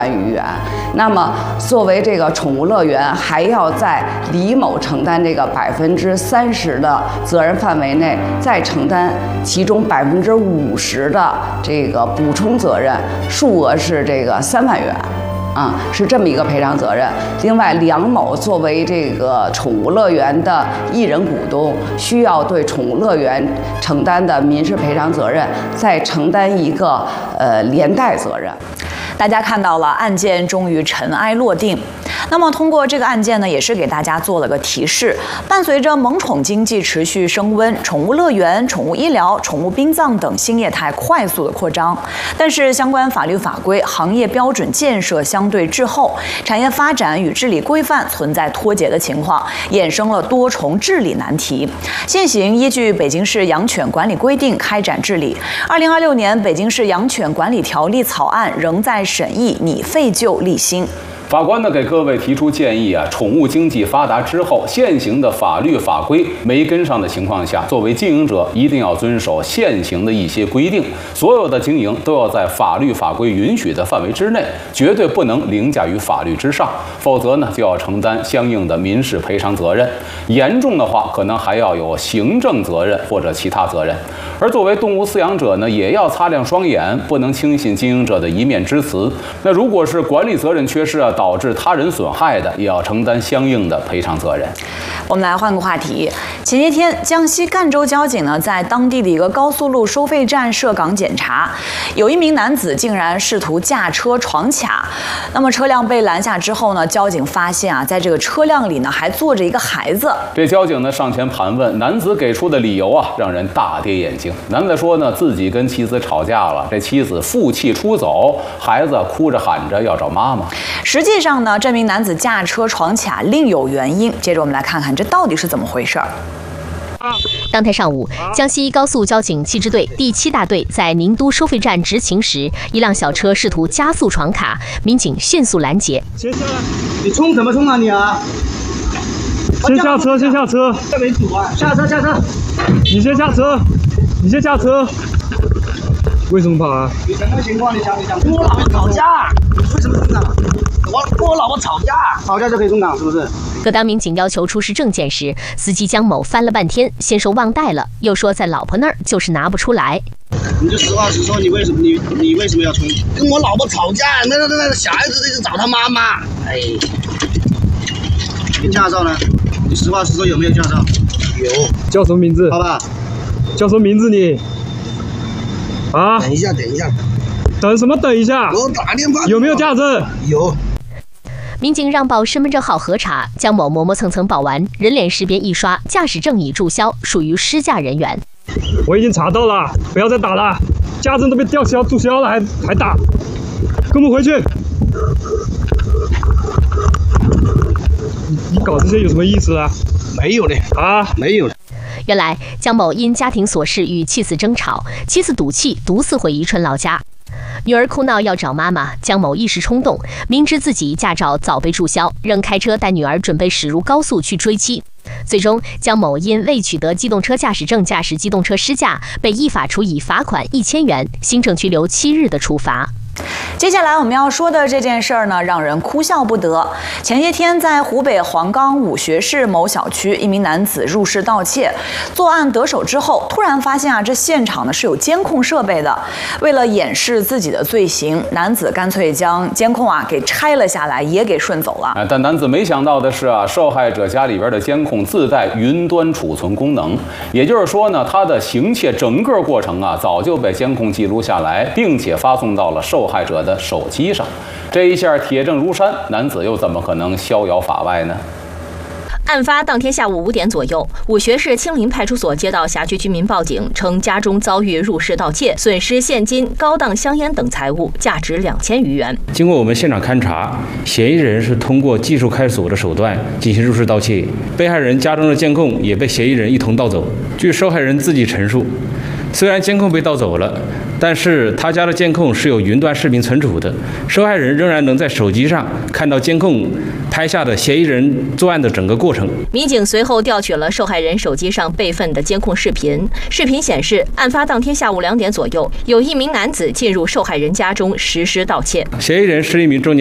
余元。那么作为这个宠物乐园，还要在李某承担这个30%的责任范围内，再承担其中50%的这个补充责任，数额是这个3万元。是这么一个赔偿责任。另外，梁某作为这个宠物乐园的一人股东，需要对宠物乐园承担的民事赔偿责任再承担一个连带责任。 大家看到了，案件终于尘埃落定。那么通过这个案件呢，也是给大家做了个提示。伴随着萌宠经济持续升温，宠物乐园、宠物医疗、宠物殡葬等新业态快速的扩张，但是相关法律法规、行业标准建设相对滞后，产业发展与治理规范存在脱节的情况，衍生了多重治理难题。现行依据《北京市养犬管理规定》开展治理。2026年《北京市养犬管理条例》草案仍在审议，拟废旧立新。 法官呢给各位提出建议啊，宠物经济发达之后，现行的法律法规没跟上的情况下，作为经营者一定要遵守现行的一些规定，所有的经营都要在法律法规允许的范围之内，绝对不能凌驾于法律之上，否则呢就要承担相应的民事赔偿责任，严重的话可能还要有行政责任或者其他责任。而作为动物饲养者呢，也要擦亮双眼，不能轻信经营者的一面之词。那如果是管理责任缺失啊，导致他人损害的，也要承担相应的赔偿责任。 我们来换个话题。前些天，江西赣州交警呢在当地的一个高速路收费站设岗检查，有一名男子竟然试图驾车闯卡。那么车辆被拦下之后呢，交警发现啊，在这个车辆里呢还坐着一个孩子。 这交警呢上前盘问，男子给出的理由啊让人大跌眼镜。男子说呢，自己跟妻子吵架了，这妻子负气出走，孩子哭着喊着要找妈妈。 实际上呢，这名男子驾车闯卡另有原因。接着我们来看看这到底是怎么回事儿。 当天上午，江西高速交警7支队第7大队在宁都收费站执勤时，一辆小车试图加速闯卡，民警迅速拦截。 先下来，你冲什么冲啊你啊！ 先下车，先下车。 这没主啊！下车，下车。 你先下车，你先下车。为什么跑啊？ 你什么情况？你讲。跟我老婆吵架。为什么冲岗？我跟我老婆吵架。吵架就可以冲岗是不是？ 可当民警要求出示证件时，司机江某翻了半天，先说忘带了，又说在老婆那儿就是拿不出来。 你就实话实说，你为什么要冲？跟我老婆吵架，那小孩子一直找他妈妈。哎，你驾照呢？你实话实说有没有驾照？有。 叫什么名字？ 好吧。 叫什么名字你？啊？ 等一下。 等什么？等一下。 我打电话。 有没有驾证？ 有。 民警让报身份证号核查，江某磨磨蹭蹭报完，人脸识别一刷，驾驶证已注销，属于失驾人员。 我已经查到了，不要再打了，驾证都被注销了，还打，跟我们回去。你搞这些有什么意思啊？ 没有嘞啊，没有。 原来江某因家庭琐事与妻子争吵，妻子赌气独自回宜春老家。女儿哭闹要找妈妈，江某一时冲动，明知自己驾照早被注销，仍开车带女儿准备驶入高速去追妻。最终，江某因未取得机动车驾驶证驾驶机动车失驾，被依法处以罚款1000元、行政拘留7日的处罚。 接下来我们要说的这件事儿呢，让人哭笑不得。前些天，在湖北黄冈武学市某小区，一名男子入室盗窃，作案得手之后，突然发现这现场呢是有监控设备的。为了掩饰自己的罪行，男子干脆将监控给拆了下来，也给顺走了。 但男子没想到的是受害者家里边的监控自带云端储存功能，也就是说呢，他的行窃整个过程早就被监控记录下来，并且发送到了受害者的手机上。这一下铁证如山，男子又怎么可能逍遥法外呢？ 案发当天下午5点左右，武学市青林派出所接到辖区居民报警，称家中遭遇入室盗窃，损失现金、高档香烟等财物，价值2000余元。 经过我们现场勘查，嫌疑人是通过技术开锁的手段进行入室盗窃，被害人家中的监控也被嫌疑人一同盗走。据受害人自己陈述，虽然监控被盗走了，但是他家的监控是有云端视频存储的，受害人仍然能在手机上看到监控拍下的嫌疑人作案的整个过程。 民警随后调取了受害人手机上备份的监控视频，视频显示，案发当天下午2点左右，有一名男子进入受害人家中实施盗窃。 嫌疑人是一名中年